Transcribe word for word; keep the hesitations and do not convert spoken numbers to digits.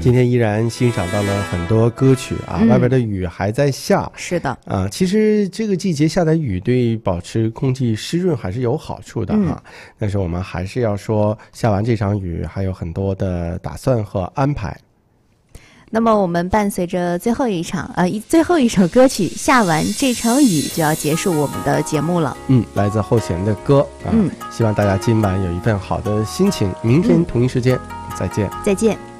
今天依然欣赏到了很多歌曲啊，嗯、外边的雨还在下。 是的啊，其实这个季节下的雨对保持空气湿润还是有好处的哈、啊嗯。但是我们还是要说，下完这场雨还有很多的打算和安排。 那么我们伴随着最后一场呃最后一首歌曲下完这场雨就要结束我们的节目了。 嗯，来自后弦的歌啊，嗯，希望大家今晚有一份好的心情。明天同一时间、嗯、再见， 再见。